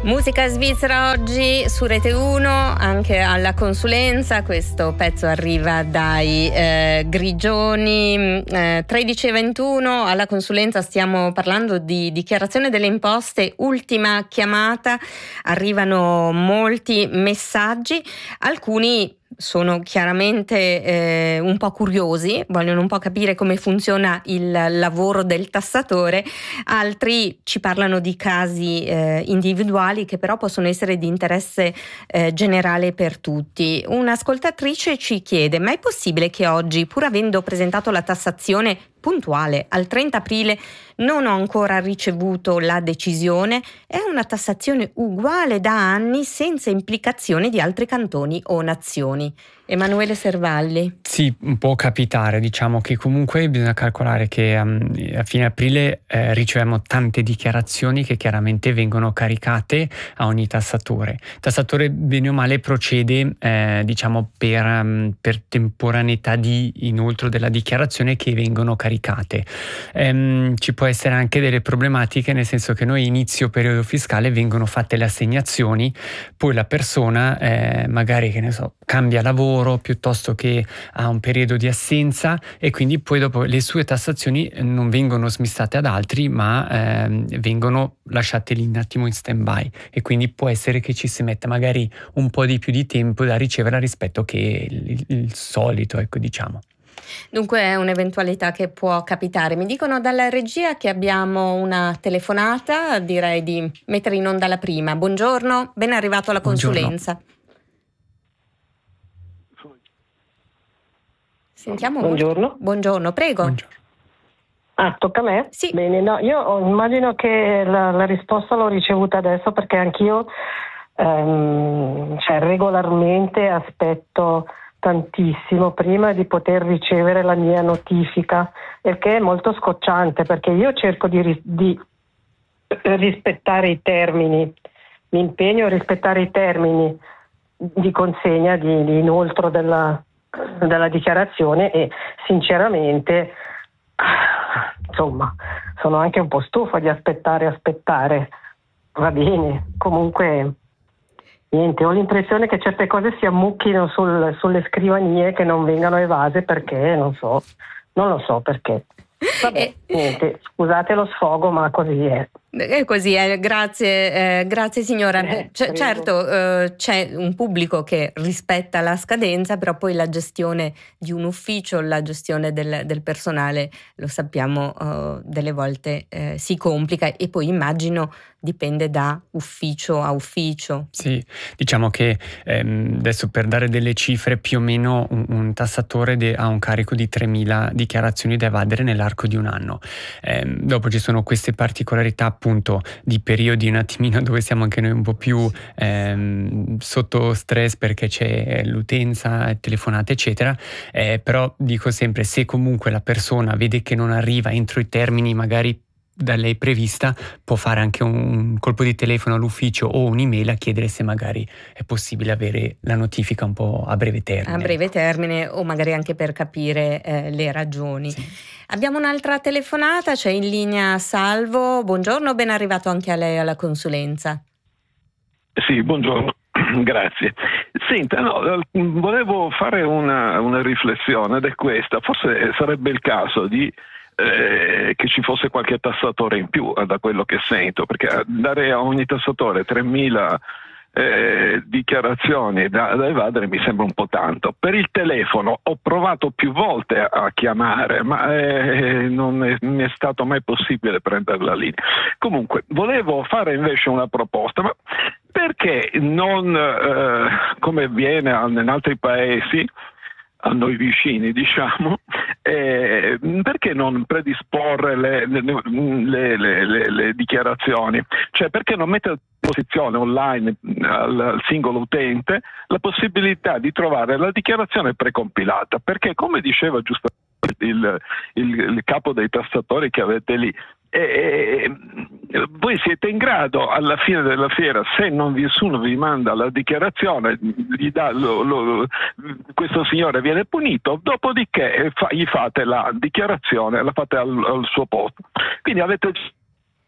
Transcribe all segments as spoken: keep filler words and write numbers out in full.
Musica svizzera oggi su Rete uno, anche alla consulenza. Questo pezzo arriva dai eh, Grigioni. eh, tredici e ventuno. Alla consulenza stiamo parlando di dichiarazione delle imposte, ultima chiamata. Arrivano molti messaggi, alcuni sono chiaramente eh, un po' curiosi, vogliono un po' capire come funziona il lavoro del tassatore, altri ci parlano di casi eh, individuali che però possono essere di interesse eh, generale per tutti. Un'ascoltatrice ci chiede: ma è possibile che oggi, pur avendo presentato la tassazione puntuale al trenta aprile, non ho ancora ricevuto la decisione? È una tassazione uguale da anni, senza implicazione di altri cantoni o nazioni. Emanuele Servalli. Sì, può capitare, diciamo che comunque bisogna calcolare che um, a fine aprile eh, riceviamo tante dichiarazioni che chiaramente vengono caricate a ogni tassatore. Il tassatore bene o male procede eh, diciamo per, um, per temporaneità di inoltre della dichiarazione che vengono caricate. Ehm, ci può essere anche delle problematiche, nel senso che noi inizio periodo fiscale vengono fatte le assegnazioni, poi la persona eh, magari, che ne so, cambia lavoro piuttosto che ha un periodo di assenza, e quindi poi dopo le sue tassazioni non vengono smissate ad altri, ma ehm, vengono lasciate lì un attimo in stand-by, e quindi può essere che ci si metta magari un po' di più di tempo da ricevere rispetto che il, il solito, ecco, diciamo. Dunque è un'eventualità che può capitare. Mi dicono dalla regia che abbiamo una telefonata, direi di mettere in onda la prima. Buongiorno, ben arrivato alla consulenza. Buongiorno. Sentiamo. Buongiorno. Buongiorno, prego. Buongiorno. Ah, tocca a me? Sì. Bene, no, io immagino che la, la risposta l'ho ricevuta adesso, perché anch'io ehm, cioè, regolarmente aspetto tantissimo prima di poter ricevere la mia notifica, perché è molto scocciante, perché io cerco di, di rispettare i termini, mi impegno a rispettare i termini di consegna, di, di inoltro della, della dichiarazione, e sinceramente insomma sono anche un po' stufa di aspettare aspettare va bene, comunque niente, ho l'impressione che certe cose si ammucchino sul, sulle scrivanie, che non vengano evase, perché non so, non lo so perché. Vabbè, niente, scusate lo sfogo, ma così è. È così, eh. grazie, eh, grazie signora. Eh, C- certo, eh, c'è un pubblico che rispetta la scadenza, però poi la gestione di un ufficio, la gestione del, del personale, lo sappiamo, eh, delle volte eh, si complica, e poi immagino dipende da ufficio a ufficio. Sì, diciamo che ehm, adesso, per dare delle cifre, più o meno un, un tassatore de- ha un carico di tremila dichiarazioni da evadere nell'arco di un anno. Ehm, dopo ci sono queste particolarità appunto di periodi un attimino dove siamo anche noi un po' più ehm, sotto stress, perché c'è l'utenza, telefonate eccetera, eh, però dico sempre, se comunque la persona vede che non arriva entro i termini magari da lei prevista, può fare anche un colpo di telefono all'ufficio o un'email a chiedere se magari è possibile avere la notifica un po' a breve termine. A breve termine, o magari anche per capire eh, le ragioni. Sì. Abbiamo un'altra telefonata, c'è in linea Salvo. Buongiorno, ben arrivato anche a lei alla consulenza. Sì, buongiorno, grazie. Senta, no, volevo fare una, una riflessione, ed è questa: forse sarebbe il caso di Eh, che ci fosse qualche tassatore in più, eh, da quello che sento, perché dare a ogni tassatore tremila eh, dichiarazioni da, da evadere mi sembra un po' tanto. Per il telefono ho provato più volte a, a chiamare, ma eh, non è, non è stato mai possibile prendere la linea. Comunque, volevo fare invece una proposta, ma perché non, eh, come avviene in altri paesi, a noi vicini, diciamo, eh, perché non predisporre le, le, le, le, le dichiarazioni? Cioè, perché non mettere a disposizione online al, al singolo utente la possibilità di trovare la dichiarazione precompilata? Perché, come diceva giustamente il, il, il capo dei tassatori che avete lì, E, e, voi siete in grado alla fine della fiera, se non nessuno vi manda la dichiarazione, gli dà, lo, lo, questo signore viene punito, dopodiché fa, gli fate la dichiarazione, la fate al, al suo posto. Quindi avete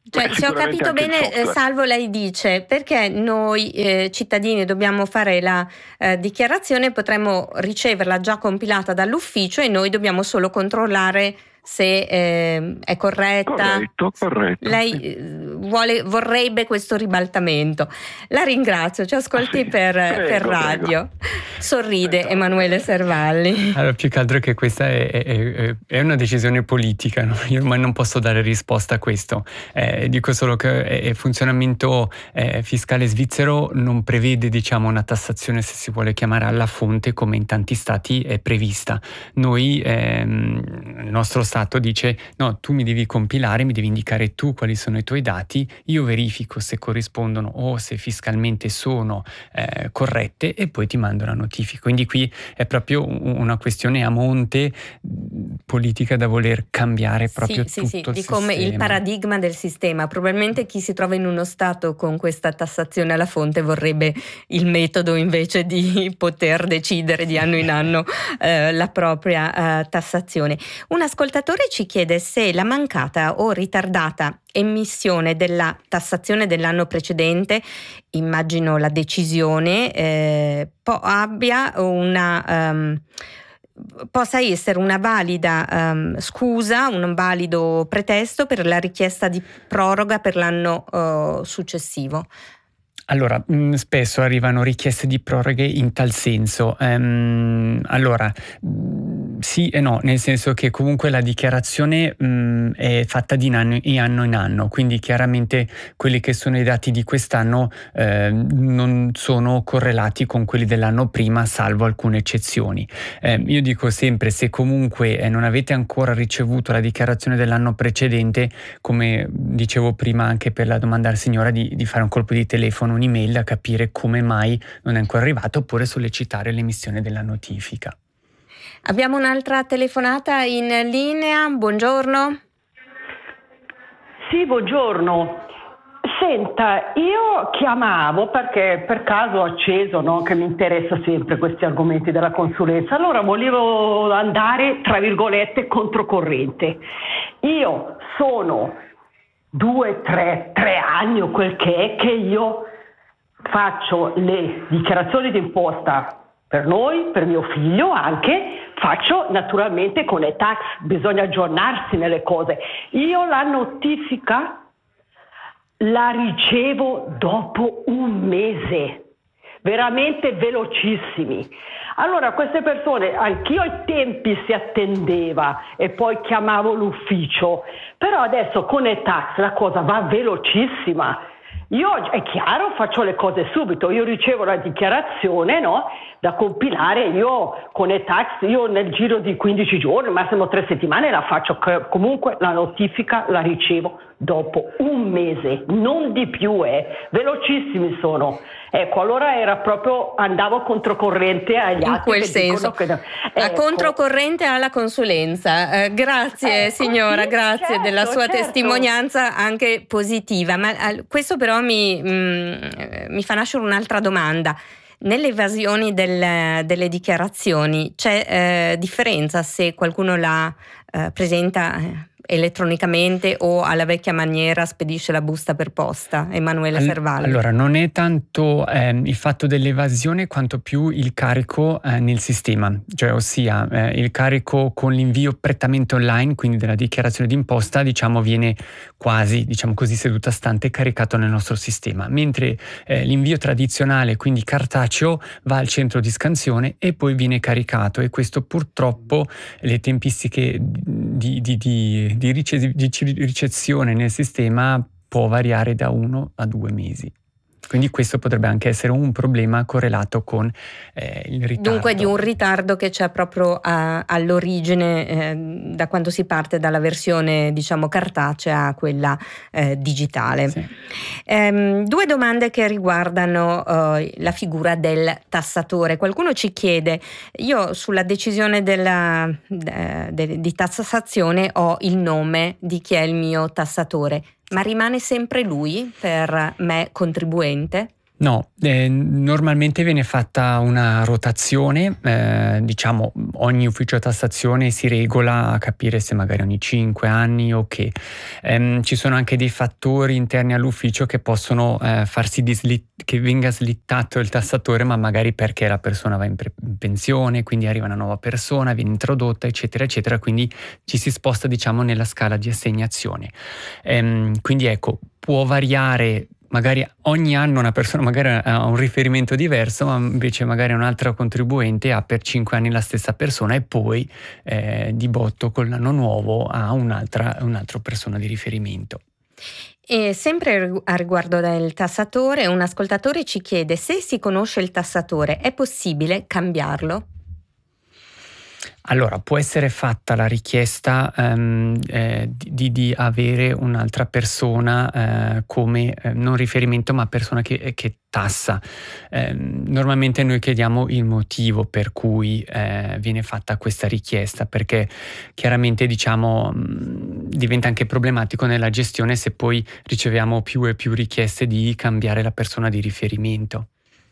Cioè, Beh, se ho capito sicuramente anche il bene, eh, software. Salvo, lei dice perché noi eh, cittadini dobbiamo fare la eh, dichiarazione, potremmo riceverla già compilata dall'ufficio e noi dobbiamo solo controllare se eh, è corretta. Corretto, corretto. Lei sì. eh, vuole, vorrebbe questo ribaltamento. La ringrazio, ci ascolti Ah, sì. per, Prego, per prego. radio. Sorride Aspetta. Emanuele Servalli. Allora, più che altro che questa è, è- è- è una decisione politica, no? Io ma non posso dare risposta a questo. Eh, dico solo che eh, il funzionamento eh, fiscale svizzero non prevede, diciamo, una tassazione, se si vuole chiamare, alla fonte come in tanti stati è prevista. Noi, ehm, il nostro Stato dice no, tu mi devi compilare, mi devi indicare tu quali sono i tuoi dati, io verifico se corrispondono o se fiscalmente sono eh, corrette e poi ti mando una notifica. Quindi qui è proprio un- una questione a monte mh, politica da voler cambiare proprio Sì, sì, tutto sì, il di come il sistema. paradigma del sistema. Probabilmente chi si trova in uno stato con questa tassazione alla fonte vorrebbe il metodo invece di poter decidere di anno in anno eh, la propria eh, tassazione. Un ascoltatore ci chiede se la mancata o ritardata emissione della tassazione dell'anno precedente, immagino la decisione, eh, po- abbia una ehm, possa essere una valida ehm, scusa, un valido pretesto per la richiesta di proroga per l'anno eh, successivo. Allora, mh, spesso arrivano richieste di proroghe in tal senso. Ehm, allora, mh, sì e no, nel senso che comunque la dichiarazione mh, è fatta di anno in anno in anno, quindi chiaramente quelli che sono i dati di quest'anno eh, non sono correlati con quelli dell'anno prima, salvo alcune eccezioni. Eh, io dico sempre, se comunque eh, non avete ancora ricevuto la dichiarazione dell'anno precedente, come dicevo prima anche per la domanda al signora, di, di fare un colpo di telefono, un'email a capire come mai non è ancora arrivato, oppure sollecitare l'emissione della notifica. Abbiamo un'altra telefonata in linea, buongiorno. Sì, buongiorno. Senta, io chiamavo perché per caso ho acceso, no, che mi interessa sempre questi argomenti della consulenza, allora volevo andare, tra virgolette, controcorrente. Io sono due, tre, tre anni o quel che è che io faccio le dichiarazioni d'imposta per noi, per mio figlio anche, faccio naturalmente con le tax, bisogna aggiornarsi nelle cose. Io la notifica la ricevo dopo un mese, veramente velocissimi. Allora queste persone, anch'io ai tempi si attendeva e poi chiamavo l'ufficio, però adesso con le tax la cosa va velocissima. Io, è chiaro, faccio le cose subito, io ricevo la dichiarazione, no, da compilare, io con le tax, io nel giro di quindici giorni, massimo tre settimane la faccio, comunque la notifica la ricevo dopo un mese, non di più, eh, velocissimi sono. Ecco, allora era proprio, andavo controcorrente agli altri. In quel che senso, che, a ecco. controcorrente alla consulenza. Eh, grazie Ecco, signora, sì, grazie certo, della sua certo. testimonianza anche positiva, ma eh, questo però mi, mh, mi fa nascere un'altra domanda. Nelle evasioni del, delle dichiarazioni c'è eh, differenza se qualcuno la eh, presenta eh, elettronicamente o alla vecchia maniera spedisce la busta per posta? Emanuele All- Servalli. Allora, non è tanto ehm, il fatto dell'evasione quanto più il carico eh, nel sistema, cioè ossia eh, il carico con l'invio prettamente online, quindi della dichiarazione d'imposta, diciamo, viene quasi, diciamo così, seduta stante caricato nel nostro sistema, mentre eh, l'invio tradizionale, quindi cartaceo, va al centro di scansione e poi viene caricato, e questo purtroppo le tempistiche di, di, di di rice- di ricezione nel sistema può variare da uno a due mesi. Quindi questo potrebbe anche essere un problema correlato con eh, il ritardo. Dunque di un ritardo che c'è proprio a, all'origine eh, da quando si parte dalla versione, diciamo, cartacea a quella eh, digitale. Sì. Ehm, due domande che riguardano eh, la figura del tassatore. Qualcuno ci chiede: io sulla decisione della, de, de, di tassazione ho il nome di chi è il mio tassatore, ma rimane sempre lui per me contribuente? No, eh, normalmente viene fatta una rotazione, eh, diciamo ogni ufficio tassazione si regola a capire se magari ogni cinque anni o che. Ehm, ci sono anche dei fattori interni all'ufficio che possono eh, far sì di sli- che venga slittato il tassatore, ma magari perché la persona va in, pre- in pensione, quindi arriva una nuova persona, viene introdotta, eccetera, eccetera, quindi ci si sposta, diciamo, nella scala di assegnazione. Ehm, quindi ecco, può variare. Magari ogni anno una persona magari ha un riferimento diverso, ma invece magari un altro contribuente ha per cinque anni la stessa persona e poi eh, di botto con l'anno nuovo ha un'altra, un'altra persona di riferimento. E sempre a riguardo del tassatore, un ascoltatore ci chiede se si conosce il tassatore, è possibile cambiarlo? Allora, può essere fatta la richiesta um, eh, di, di avere un'altra persona eh, come eh, non riferimento, ma persona che, che tassa. Eh, normalmente noi chiediamo il motivo per cui eh, viene fatta questa richiesta, perché chiaramente diciamo mh, diventa anche problematico nella gestione se poi riceviamo più e più richieste di cambiare la persona di riferimento.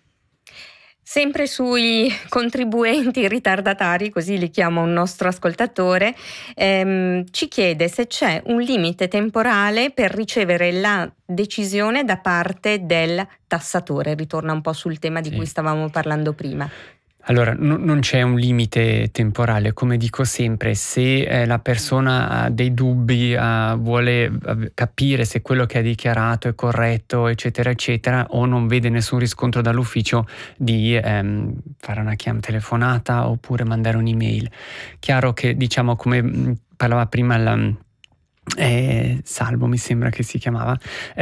Sempre sui contribuenti ritardatari, così li chiama un nostro ascoltatore, ehm, ci chiede se c'è un limite temporale per ricevere la decisione da parte del tassatore. Ritorna un po' sul tema di Sì. cui stavamo parlando prima. Allora, no, non c'è un limite temporale, come dico sempre, se eh, la persona ha dei dubbi, uh, vuole uh, capire se quello che ha dichiarato è corretto, eccetera, eccetera, o non vede nessun riscontro dall'ufficio, di ehm, fare una chiamata telefonata oppure mandare un'email. Chiaro che, diciamo, come mh, parlava prima la... Eh, Salvo mi sembra che si chiamava,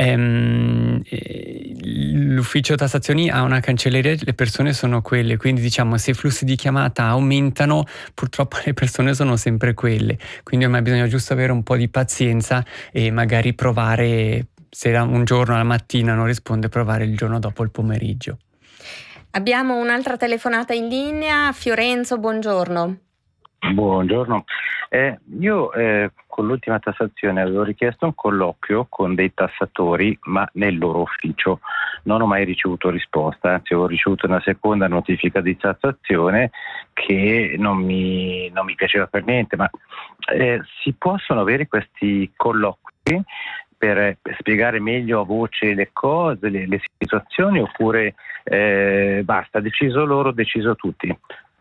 ehm, eh, l'ufficio tassazioni ha una cancelleria, le persone sono quelle, quindi diciamo se i flussi di chiamata aumentano purtroppo le persone sono sempre quelle, quindi ormai bisogna giusto avere un po' di pazienza e magari provare, se un giorno alla mattina non risponde, provare il giorno dopo il pomeriggio. Abbiamo un'altra telefonata in linea. Fiorenzo, buongiorno. Buongiorno, eh, io eh, con l'ultima tassazione avevo richiesto un colloquio con dei tassatori, ma nel loro ufficio non ho mai ricevuto risposta, anzi ho ricevuto una seconda notifica di tassazione che non mi, non mi piaceva per niente, ma eh, si possono avere questi colloqui per spiegare meglio a voce le cose, le, le situazioni, oppure eh, basta, deciso loro, deciso tutti?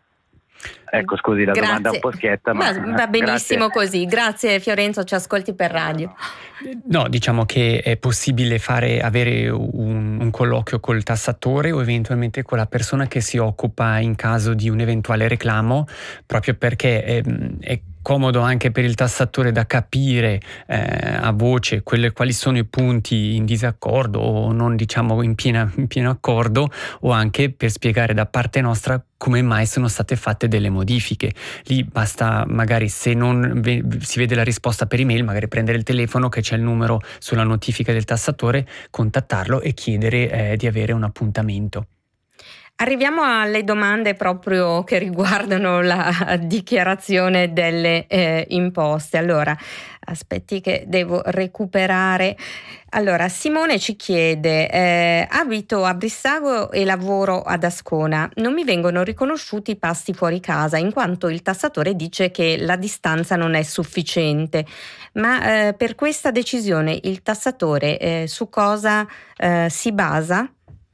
Ecco, scusi, la Grazie. domanda è un po' schietta, ma, ma va benissimo grazie. Così. Grazie Fiorenzo, ci ascolti per radio. No, diciamo che è possibile fare, avere un, un colloquio col tassatore o eventualmente con la persona che si occupa in caso di un eventuale reclamo, proprio perché è, è comodo anche per il tassatore da capire eh, a voce quelle, quali sono i punti in disaccordo o non, diciamo in, piena, in pieno accordo, o anche per spiegare da parte nostra come mai sono state fatte delle modifiche. Lì basta, magari se non ve- si vede la risposta per email, magari prendere il telefono che c'è il numero sulla notifica del tassatore, contattarlo e chiedere eh, di avere un appuntamento. Arriviamo alle domande proprio che riguardano la dichiarazione delle eh, imposte. Allora, aspetti che devo recuperare. Allora, Simone ci chiede, eh, abito a Brissago e lavoro ad Ascona, non mi vengono riconosciuti i pasti fuori casa in quanto il tassatore dice che la distanza non è sufficiente, ma eh, per questa decisione il tassatore eh, su cosa eh, si basa?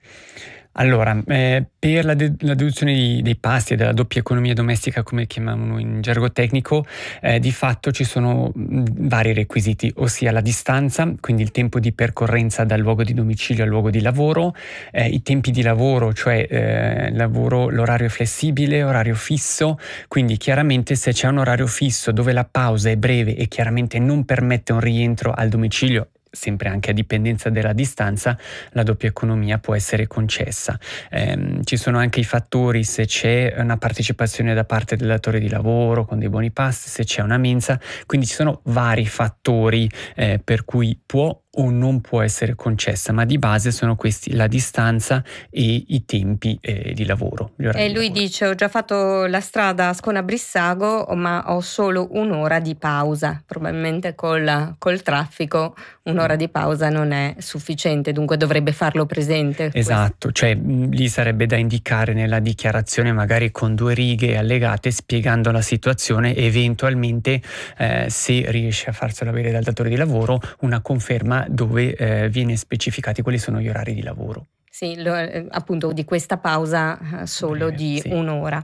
Allora, eh, per la, de- la deduzione di- dei pasti e della doppia economia domestica, come chiamiamo in gergo tecnico, eh, di fatto ci sono mh, vari requisiti, ossia la distanza, quindi il tempo di percorrenza dal luogo di domicilio al luogo di lavoro, eh, i tempi di lavoro, cioè eh, lavoro, l'orario flessibile, orario fisso, quindi chiaramente se c'è un orario fisso dove la pausa è breve e chiaramente non permette un rientro al domicilio, sempre anche a dipendenza della distanza, la doppia economia può essere concessa. Eh, ci sono anche i fattori, se c'è una partecipazione da parte del datore di lavoro con dei buoni pasto, se c'è una mensa, quindi ci sono vari fattori eh, per cui può o non può essere concessa, ma di base sono questi: la distanza e i tempi eh, di lavoro. E lui lavoro. dice: ho già fatto la strada Ascona-Brissago, ma ho solo un'ora di pausa. Probabilmente col, col traffico un'ora di pausa non è sufficiente, dunque dovrebbe farlo presente. Esatto, questo. Cioè mh, lì sarebbe da indicare nella dichiarazione, magari con due righe allegate, spiegando la situazione, e eventualmente eh, se riesce a farselo avere dal datore di lavoro, una conferma dove eh, viene specificati quali sono gli orari di lavoro. Sì, lo, eh, appunto di questa pausa eh, solo Breve, di sì. un'ora.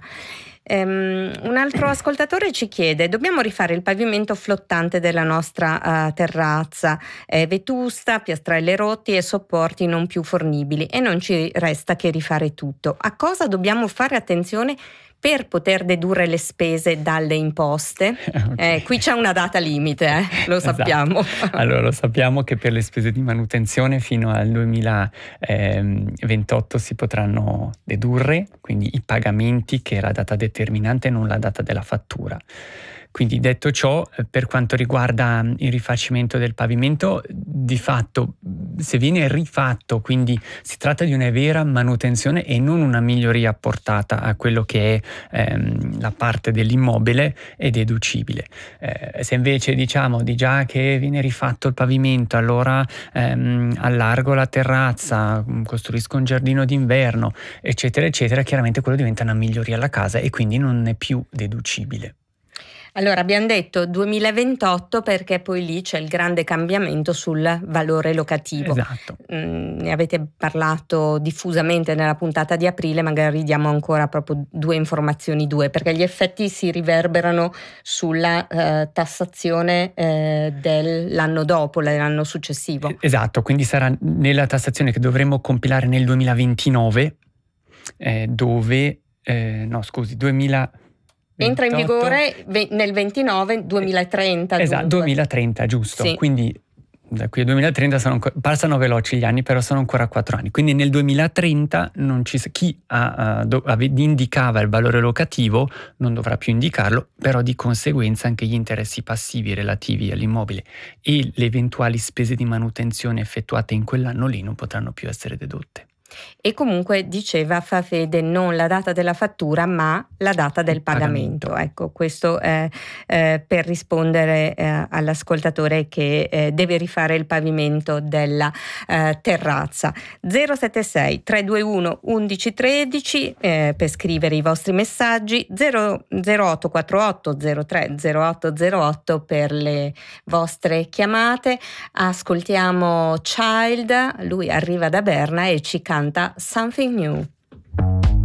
Um, un altro ascoltatore ci chiede: dobbiamo rifare il pavimento flottante della nostra uh, terrazza, è vetusta, piastrelle rotti e sopporti non più fornibili, e non ci resta che rifare tutto. A cosa dobbiamo fare attenzione per poter dedurre le spese dalle imposte? Okay. Eh, qui c'è una data limite, eh, lo sappiamo. Esatto. Allora, lo sappiamo che per le spese di manutenzione fino al duemilaventotto si potranno dedurre, quindi i pagamenti, che è la data determinante, non la data della fattura. Quindi, detto ciò, per quanto riguarda il rifacimento del pavimento, di fatto, se viene rifatto, quindi si tratta di una vera manutenzione e non una miglioria apportata a quello che è ehm, la parte dell'immobile, è deducibile. Eh, se invece diciamo di già che viene rifatto il pavimento, allora ehm, allargo la terrazza, costruisco un giardino d'inverno, eccetera, eccetera, chiaramente quello diventa una miglioria alla casa e quindi non è più deducibile. Allora, abbiamo detto duemilaventotto perché poi lì c'è il grande cambiamento sul valore locativo. Esatto. Mm, ne avete parlato diffusamente nella puntata di aprile, magari diamo ancora proprio due informazioni, due, perché gli effetti si riverberano sulla eh, tassazione eh, dell'anno dopo, l'anno successivo. Esatto, quindi sarà nella tassazione che dovremo compilare nel duemilaventinove, eh, dove, eh, no scusi, duemila... Entra in vigore ve- nel ventinove duemilatrenta. Esatto, dunque. duemilatrenta, giusto. Sì. Quindi da qui al duemilatrenta sono ancora, passano veloci gli anni, però sono ancora quattro anni. Quindi nel duemilatrenta non ci, chi ha, uh, do, ave, indicava il valore locativo non dovrà più indicarlo, però di conseguenza anche gli interessi passivi relativi all'immobile e le eventuali spese di manutenzione effettuate in quell'anno lì non potranno più essere dedotte. E comunque diceva fa fede non la data della fattura ma la data del pagamento. pagamento. Ecco, questo è eh, per rispondere eh, all'ascoltatore che eh, deve rifare il pavimento della eh, terrazza. zero sette sei tre due uno undici tredici eh, per scrivere i vostri messaggi, zero otto quattro otto zero tre zero otto zero otto per le vostre chiamate. Ascoltiamo Child, lui arriva da Berna e ci canta Something New.